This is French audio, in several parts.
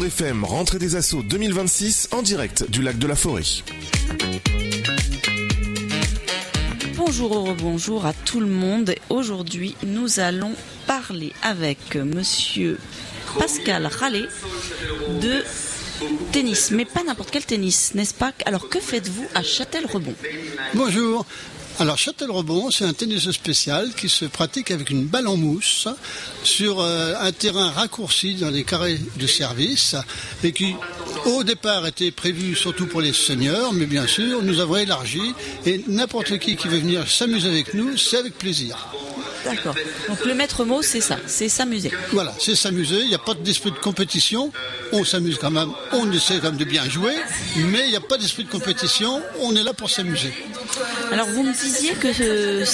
Bande FM, rentrée des assauts 2026 en direct du lac de la Forêt. Bonjour à tout le monde. Aujourd'hui, nous allons parler avec monsieur Pascal Rallet de tennis, mais pas n'importe quel tennis, n'est-ce pas? Alors, que faites-vous à Châtellerault? Bonjour. Alors Châtellerault, c'est un tennis spécial qui se pratique avec une balle en mousse sur un terrain raccourci dans les carrés de service et qui au départ était prévu surtout pour les seniors, mais bien sûr nous avons élargi et n'importe qui veut venir s'amuser avec nous, c'est avec plaisir. D'accord. Donc le maître mot, c'est ça, c'est s'amuser. Voilà, c'est s'amuser, il n'y a pas d'esprit de compétition, on s'amuse quand même, on essaie quand même de bien jouer, mais il n'y a pas d'esprit de compétition, on est là pour s'amuser. Alors vous me disiez que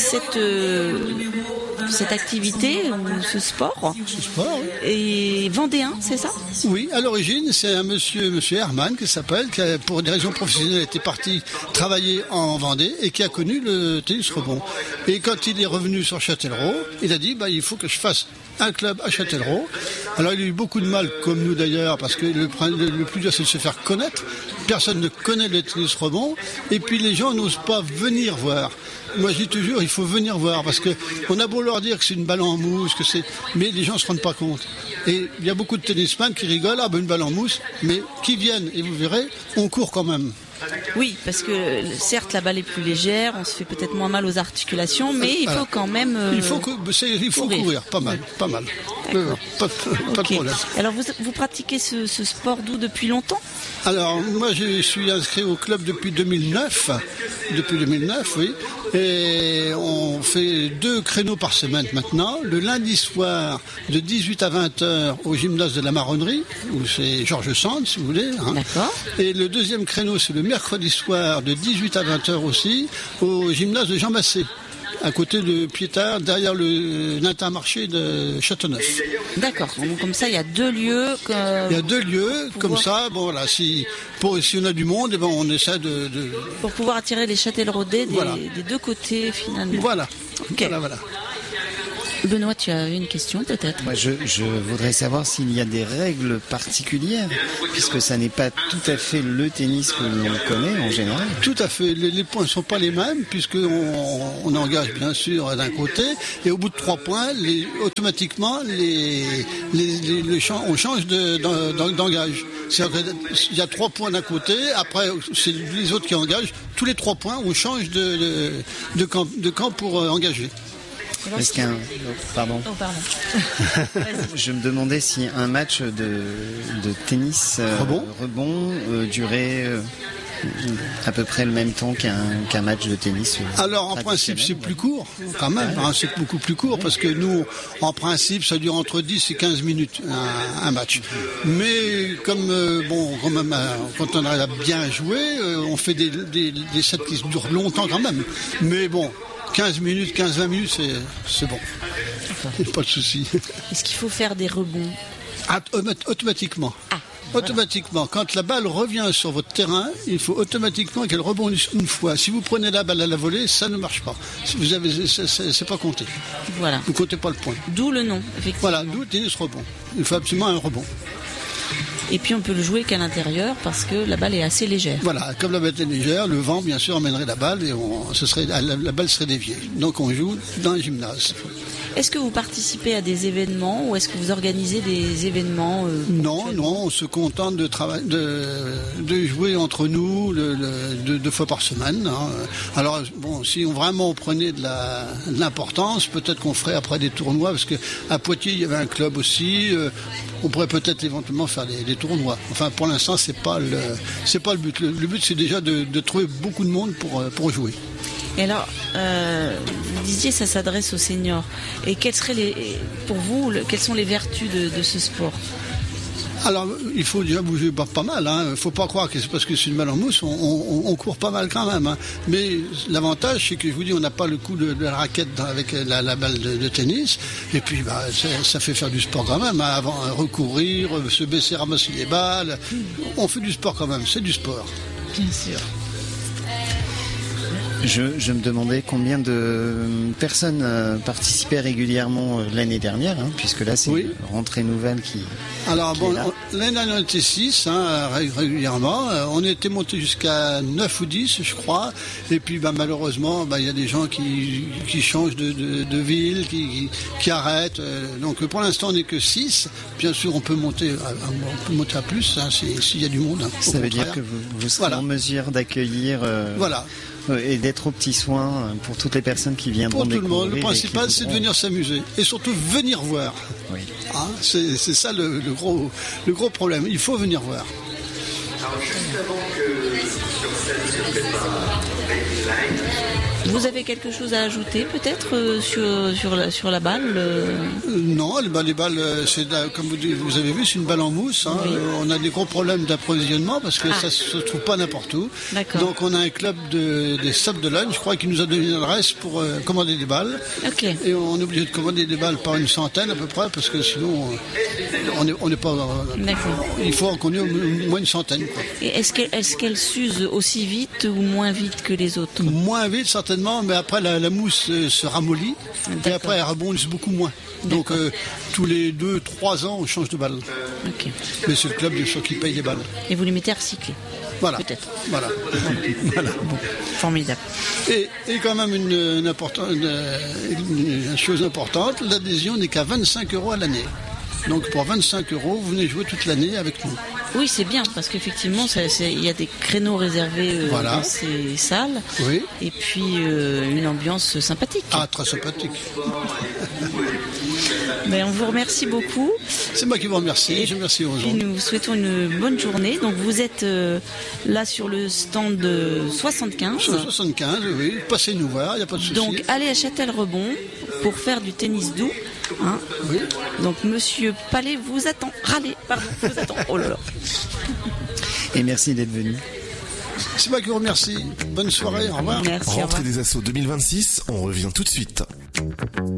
cette activité, ce sport, est vendéen, c'est ça? Oui, à l'origine, c'est un monsieur Herman qui s'appelle, qui a, pour des raisons professionnelles, était parti travailler en Vendée et qui a connu le tennis rebond. Et quand il est revenu sur Châtellerault, il a dit il faut que je fasse un club à Châtellerault. Alors il a eu beaucoup de mal, comme nous d'ailleurs, parce que le plus dur c'est de se faire connaître. Personne ne connaît le tennis rebond, et puis les gens n'osent pas venir voir. Moi je dis toujours, il faut venir voir, parce que on a beau leur dire que c'est une balle en mousse, mais les gens ne se rendent pas compte. Et il y a beaucoup de tennisman qui rigolent, une balle en mousse, mais qui viennent, et vous verrez, on court quand même. Oui, parce que certes la balle est plus légère, on se fait peut-être moins mal aux articulations, mais il faut quand même il faut courir, pas mal. Pas de problème. Alors vous pratiquez ce sport depuis longtemps? Alors moi je suis inscrit au club depuis 2009, oui, et on fait 2 créneaux par semaine maintenant. Le lundi soir de 18 à 20h au gymnase de la Marronnerie, où c'est Georges Sand si vous voulez. D'accord. Et le deuxième créneau c'est le mercredi soir de 18 à 20h aussi au gymnase de Jean Massé, à côté de Piétard, derrière le Intermarché de Châteauneuf. D'accord, donc comme ça il y a 2 lieux. Il y a 2 lieux, comme ça, si on a du monde, on essaie de... Pour pouvoir attirer les Châtelleraudais des 2 côtés finalement. Voilà, okay. Voilà. Benoît, tu as une question peut-être? Moi, je voudrais savoir s'il y a des règles particulières, puisque ça n'est pas tout à fait le tennis que l'on connaît en général. Tout à fait, les points ne sont pas les mêmes, puisqu'on engage bien sûr d'un côté, et au bout de 3 points, automatiquement, on change d'engage. Il y a 3 points d'un côté, après c'est les autres qui engagent, tous les 3 points, on change de camp pour engager. Pardon. Je me demandais si un match de tennis rebond durait à peu près le même temps qu'un match de tennis. Alors en principe c'est plus court quand même, c'est beaucoup plus court parce que nous en principe ça dure entre 10 et 15 minutes un match. Mais comme quand on a bien joué, on fait des sets qui durent longtemps quand même. Mais bon, 15-20 minutes, c'est bon. Pas de souci. Est-ce qu'il faut faire des rebonds? Automatiquement. Voilà. Automatiquement. Quand la balle revient sur votre terrain, il faut automatiquement qu'elle rebondisse une fois. Si vous prenez la balle à la volée, ça ne marche pas. C'est pas compté. Voilà. Vous ne comptez pas le point. D'où le nom, effectivement. Voilà, d'où le tennis rebond. Il faut absolument un rebond. Et puis on peut le jouer qu'à l'intérieur parce que la balle est assez légère. Voilà, comme la balle est légère, le vent bien sûr emmènerait la balle et la balle serait déviée. Donc on joue dans un gymnase. Est-ce que vous participez à des événements ou est-ce que vous organisez des événements Non, on se contente de jouer entre nous 2 fois par semaine. Alors si on prenait de l'importance, peut-être qu'on ferait après des tournois, parce qu'à Poitiers il y avait un club aussi. On pourrait peut-être éventuellement faire des tournois. Enfin pour l'instant c'est pas le but. Le but c'est déjà de trouver beaucoup de monde pour jouer. Et alors, vous disiez ça s'adresse aux seniors. Et quelles sont les vertus de ce sport? Alors, il faut déjà bouger pas mal. Il ne faut pas croire que c'est parce que c'est une balle en mousse, on court pas mal quand même. Mais l'avantage, c'est que je vous dis, on n'a pas le coup de la raquette avec la balle de tennis. Et puis, ça fait faire du sport quand même. Avant, recourir, se baisser, ramasser les balles. On fait du sport quand même, c'est du sport. Bien sûr. Je me demandais combien de personnes participaient régulièrement l'année dernière, puisque là c'est une rentrée nouvelle qui... Alors l'année dernière on était 6 régulièrement, on était monté jusqu'à 9 ou 10 je crois, et puis malheureusement il y a des gens qui changent de ville, qui arrêtent, donc pour l'instant on n'est que 6, bien sûr on peut monter à plus s'il y a du monde. Ça veut dire que vous serez en mesure d'accueillir... et d'être aux petits soins pour toutes les personnes qui viendront découvrir. Pour tout le monde, le principal c'est de venir s'amuser et surtout venir voir. Oui. C'est ça le gros problème, il faut venir voir. Alors juste avant que sur scène se prépare Baby Light. Vous avez quelque chose à ajouter peut-être sur la balle Non, les balles, comme vous avez vu, c'est une balle en mousse. Oui. On a des gros problèmes d'approvisionnement parce que ça ne se trouve pas n'importe où. D'accord. Donc on a un club des Sables d'Olonne, je crois, qui nous a donné une adresse pour commander des balles. Okay. Et on est obligé de commander des balles par une centaine à peu près parce que sinon on n'est pas... D'accord. Il faut qu'on ait au moins une centaine. Quoi. Et est-ce qu'elle s'use aussi vite ou moins vite que les autres? Moins vite certainement. Mais après la mousse se ramollit. D'accord. Et après elle rebondit beaucoup moins. D'accord. Donc tous les 2-3 ans on change de balle. Okay. Mais c'est le club de ceux qui paye les balles. Et vous les mettez à recycler? Voilà. Peut-être. Voilà. Voilà. Bon. Formidable. Et quand même une chose importante, l'adhésion n'est qu'à 25 € à l'année. Donc pour 25 €, vous venez jouer toute l'année avec nous. Oui, c'est bien, parce qu'effectivement, il y a des créneaux réservés dans ces salles. Oui. Et puis une ambiance sympathique. Ah, très sympathique. Mais on vous remercie beaucoup. C'est moi qui vous remercie. Je remercie aux gens. Et nous vous souhaitons une bonne journée. Donc vous êtes là sur le stand 75. Sur le 75, oui. Passez nous voir, il n'y a pas de souci. Donc allez à Châtel-Rebond pour faire du tennis doux. Oui. Donc Monsieur Palais vous attend. Vous attend. Oh là là. Et merci d'être venu. C'est moi qui vous remercie. Bonne soirée, au revoir. Merci. Rentrée des Assauts 2026, on revient tout de suite.